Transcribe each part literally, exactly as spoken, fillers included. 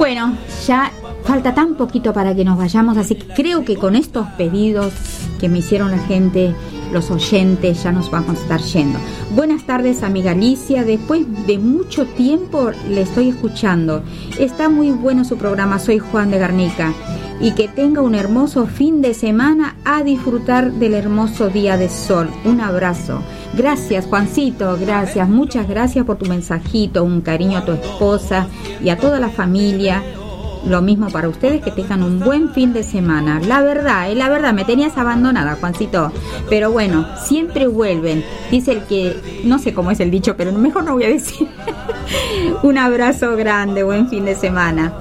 Bueno, ya falta tan poquito para que nos vayamos, así que creo que con estos pedidos que me hicieron la gente, los oyentes, ya nos vamos a estar yendo. Buenas tardes, amiga Alicia. Después de mucho tiempo le estoy escuchando. Está muy bueno su programa. Soy Juan de Garnica. Y que tenga un hermoso fin de semana a disfrutar del hermoso día de sol. Un abrazo. Gracias, Juancito. Gracias. Muchas gracias por tu mensajito. Un cariño a tu esposa y a toda la familia. Lo mismo para ustedes, que tengan un buen fin de semana. La verdad, eh, la verdad, me tenías abandonada, Juancito. Pero bueno, siempre vuelven. Dice el que, no sé cómo es el dicho, pero mejor no voy a decir. Un abrazo grande, buen fin de semana.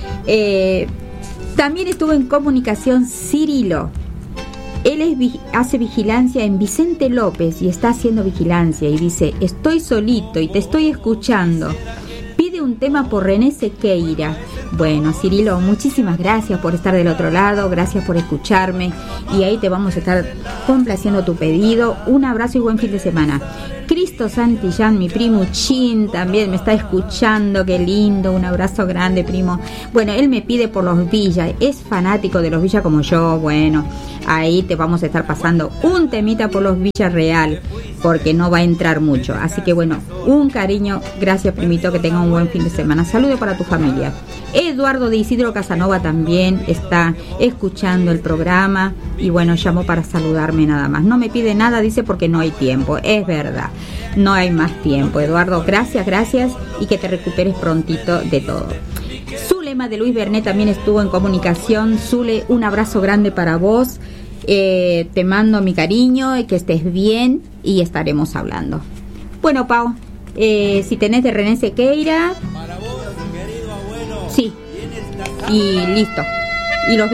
Eh, también estuvo en comunicación Cirilo. Él es, hace vigilancia en Vicente López y está haciendo vigilancia. Y dice, estoy solito y te estoy escuchando. Pide un tema por René Sequeira. Bueno, Cirilo, muchísimas gracias por estar del otro lado, gracias por escucharme y ahí te vamos a estar complaciendo tu pedido. Un abrazo y buen fin de semana. Cristo Santillán, mi primo Chin, también me está escuchando, qué lindo, un abrazo grande, primo. Bueno, él me pide por los Villa, es fanático de los Villa como yo. Bueno, ahí te vamos a estar pasando un temita por los Villa Real, porque no va a entrar mucho. Así que bueno, un cariño, gracias, primito, que tenga un buen fin de semana. Saludo para tu familia. Eduardo de Isidro Casanova también está escuchando el programa y bueno, llamó para saludarme nada más. No me pide nada, dice, porque no hay tiempo. Es verdad, no hay más tiempo. Eduardo, gracias, gracias y que te recuperes prontito de todo. Zulema de Luis Bernet también estuvo en comunicación. Zule, un abrazo grande para vos. Eh, te mando mi cariño y que estés bien y estaremos hablando. Bueno, Pau, eh, si tenés de René Sequeira. Para vos, querido abuelo. Sí. Y listo. Y los